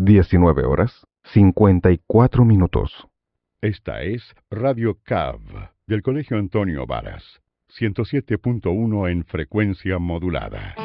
19 horas 54 minutos. Esta es Radio CAV, del Colegio Antonio Varas, 107.1 en frecuencia modulada.